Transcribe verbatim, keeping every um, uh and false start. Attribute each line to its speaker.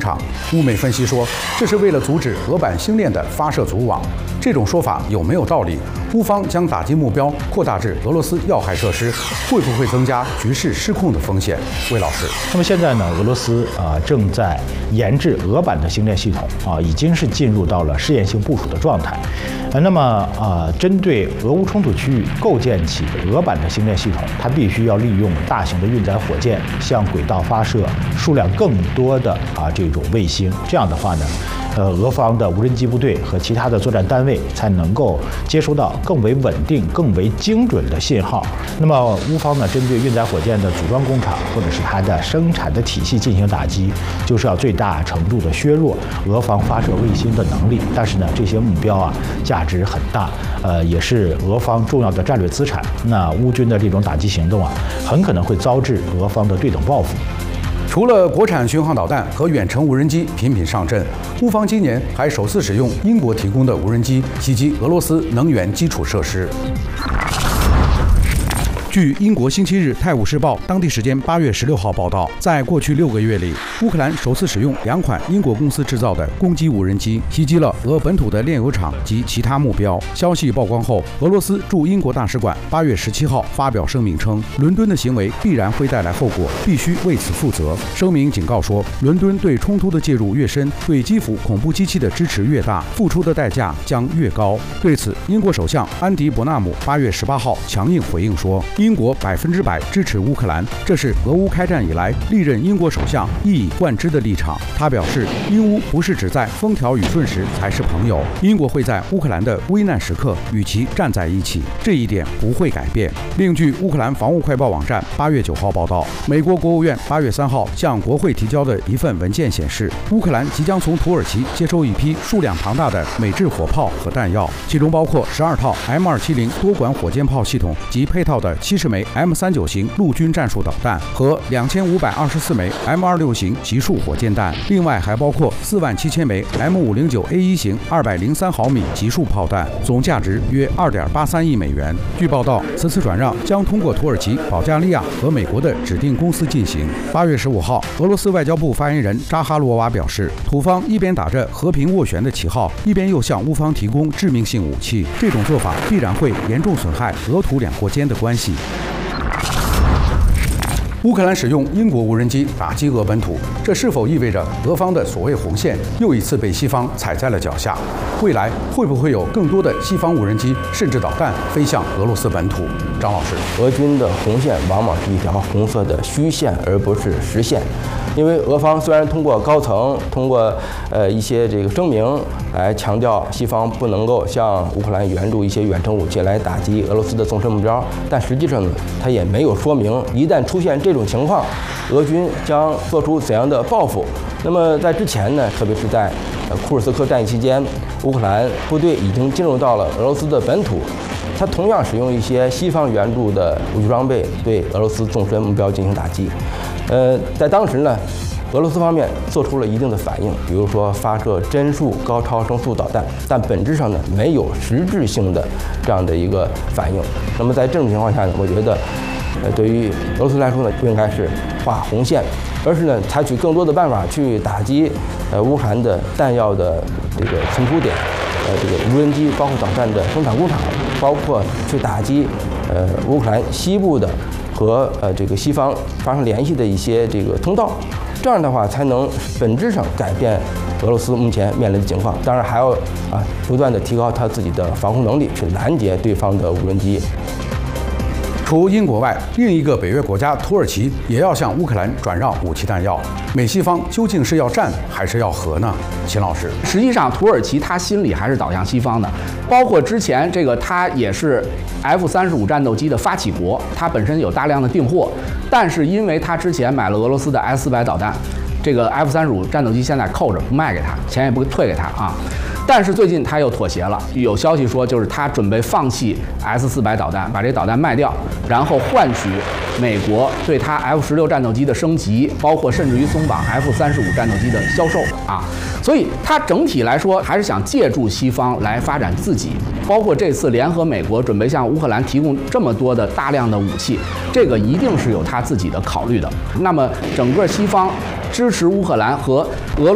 Speaker 1: 场。乌美分析说，这是为了阻止俄版星链的发射组网。这种说法有没有道理？乌方将打击目标扩大至俄罗斯要害设施，会不会增加局势失控的风险？魏老师，
Speaker 2: 那么现在呢，俄罗斯啊、呃、正在研制俄版的星链系统啊、呃，已经是进入到了试验性部署的状态。呃，那么啊、呃，针对俄乌冲突区域构建起俄版的星链系统，它必须要利用大型的运载火箭向轨道发射数量更多的啊这种卫星。这样的话呢，呃，俄方的无人机部队和其他的作战单位才能够接收到更为稳定、更为精准的信号。那么乌方呢，针对运载火箭的组装工厂或者是它的生产的体系进行打击，就是要最大程度的削弱俄方发射卫星的能力。但是呢，这些目标啊，价值很大，呃，也是俄方重要的战略资产。那乌军的这种打击行动啊，很可能会遭致俄方的对等报复。
Speaker 1: 除了国产巡航导弹和远程无人机频频上阵，乌方今年还首次使用英国提供的无人机袭击俄罗斯能源基础设施。据英国《星期日泰晤士报》当地时间八月十六号报道，在过去六个月里，乌克兰首次使用两款英国公司制造的攻击无人机袭击了俄本土的炼油厂及其他目标。消息曝光后，俄罗斯驻英国大使馆八月十七号发表声明称，伦敦的行为必然会带来后果，必须为此负责。声明警告说，伦敦对冲突的介入越深，对基辅恐怖机器的支持越大，付出的代价将越高。对此，英国首相安迪·伯纳姆八月十八号强硬回应说，英国百分之百支持乌克兰，这是俄乌开战以来历任英国首相一以贯之的立场。他表示，英乌不是只在风调雨顺时才是朋友，英国会在乌克兰的危难时刻与其站在一起，这一点不会改变。另据乌克兰防务快报网站八月九号报道，美国国务院八月三号向国会提交的一份文件显示，乌克兰即将从土耳其接收一批数量庞大的美制火炮和弹药，其中包括十二套 M 二七零 多管火箭炮系统及配套的七十枚 M 三九 型陆军战术导弹和两千五百二十四枚 M 二六 型集束火箭弹，另外还包括四万七千枚 M 五零九 A 一 型二百零三毫米集束炮弹，总价值约二点八三亿美元。据报道，此次转让将通过土耳其、保加利亚和美国的指定公司进行。八月十五号，俄罗斯外交部发言人扎哈罗娃表示，土方一边打着和平斡旋的旗号，一边又向乌方提供致命性武器，这种做法必然会严重损害俄土两国间的关系。乌克兰使用英国无人机打击俄本土，这是否意味着俄方的所谓红线又一次被西方踩在了脚下？未来会不会有更多的西方无人机甚至导弹飞向俄罗斯本土？张老师，
Speaker 3: 俄军的红线往往是一条红色的虚线，而不是实线。因为俄方虽然通过高层、通过呃一些这个声明来强调西方不能够向乌克兰援助一些远程武器来打击俄罗斯的纵深目标，但实际上呢，它也没有说明一旦出现这种情况，俄军将做出怎样的报复。那么在之前呢，特别是在呃库尔斯克战役期间，乌克兰部队已经进入到了俄罗斯的本土，它同样使用一些西方援助的武器装备对俄罗斯纵深目标进行打击。呃，在当时呢，俄罗斯方面做出了一定的反应，比如说发射帧数高超声速导弹，但本质上呢没有实质性的这样的一个反应。那么在这种情况下呢，我觉得，呃，对于俄罗斯来说呢，不应该是画红线，而是呢采取更多的办法去打击呃乌克兰的弹药的这个存储点，呃，这个无人机包括导弹的生产工厂，包括去打击呃乌克兰西部的和呃这个西方发生联系的一些这个通道，这样的话才能本质上改变俄罗斯目前面临的情况。当然还要啊不断的提高他自己的防空能力，去拦截对方的无人机。
Speaker 1: 除英国外，另一个北约国家土耳其也要向乌克兰转让武器弹药。美西方究竟是要战还是要和呢？秦老师，
Speaker 4: 实际上土耳其他心里还是导向西方的，包括之前这个他也是 F 三十五战斗机的发起国，他本身有大量的订货，但是因为他之前买了俄罗斯的 S 四百导弹，这个 F 三十五战斗机现在扣着不卖给他，钱也不退给他啊。但是最近他又妥协了，有消息说就是他准备放弃 S 四百导弹，把这导弹卖掉，然后换取美国对他 F 十六战斗机的升级，包括甚至于松绑 F 三十五战斗机的销售啊。所以他整体来说还是想借助西方来发展自己，包括这次联合美国准备向乌克兰提供这么多的大量的武器，这个一定是有他自己的考虑的。那么整个西方支持乌克兰和俄